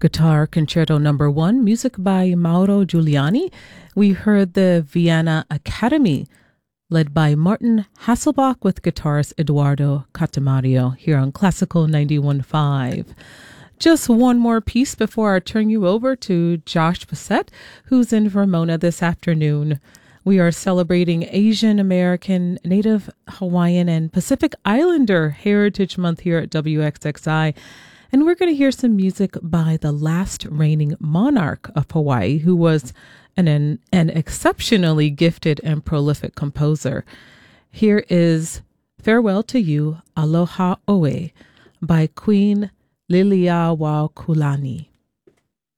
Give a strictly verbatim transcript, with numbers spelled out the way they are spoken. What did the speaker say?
Guitar Concerto Number One, music by Mauro Giuliani. We heard the Vienna Academy, led by Martin Hasselbach with guitarist Eduardo Catamario here on Classical ninety-one point five. Just one more piece before I turn you over to Josh Bassett, who's in Vermona this afternoon. We are celebrating Asian American, Native Hawaiian, and Pacific Islander Heritage Month here at W X X I. And we're going to hear some music by the last reigning monarch of Hawaii, who was an, an, an exceptionally gifted and prolific composer. Here is Farewell to You, Aloha Oe by Queen Liliuokalani.